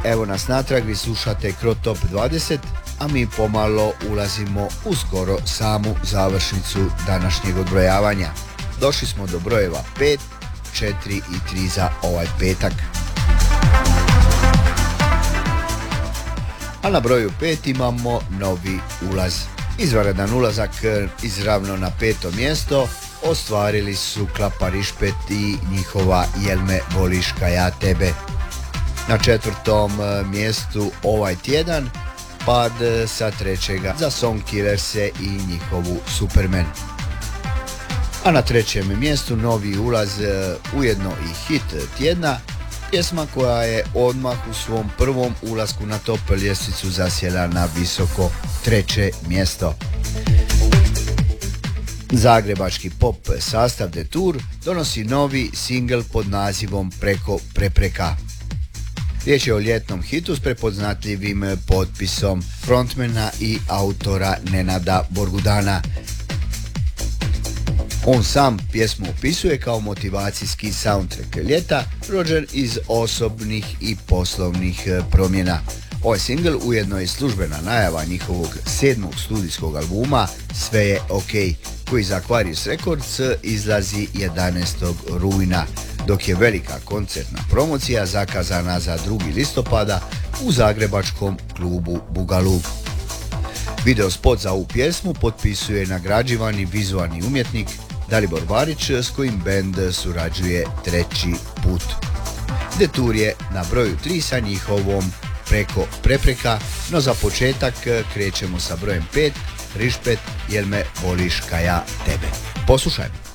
Evo nas natrag, vi slušate Cro Top 20, a mi pomalo ulazimo u skoro samu završnicu današnjeg odbrojavanja. Došli smo do brojeva 5, 4 i 3 za ovaj petak. A na broju 5 imamo novi ulaz. Izvanredan ulazak izravno na 5. mjesto ostvarili su Klapa Rišpet i njihova Jel me voliš ka ja tebe. Na 4. mjestu ovaj tjedan pad sa 3. za Song Killerse i njihovu Superman. A na 3. mjestu novi ulaz, ujedno i hit tjedna, pjesma koja je odmah u svom prvom ulasku na top ljestvicu zasjela na visoko 3. mjesto. Zagrebački pop sastav Detour donosi novi singl pod nazivom Preko prepreka. Riječ je o ljetnom hitu s prepoznatljivim potpisom frontmana i autora Nenada Borgudana. On sam pjesmu opisuje kao motivacijski soundtrack ljeta, rođen iz osobnih i poslovnih promjena. Ovaj singl ujedno je službena najava njihovog 7. studijskog albuma Sve je ok, koji za Aquarius Records izlazi 11. rujna, dok je velika koncertna promocija zakazana za 2. listopada u zagrebačkom klubu Bugaloo. Video spot za ovu pjesmu potpisuje nagrađivani vizualni umjetnik Dalibor Barić, s kojim bend surađuje 3. put. Detour je na broju 3 sa njihovom Preko prepreka, no za početak krećemo sa brojem 5, Rišpet, Jel me voliš ka ja tebe. Poslušajmo.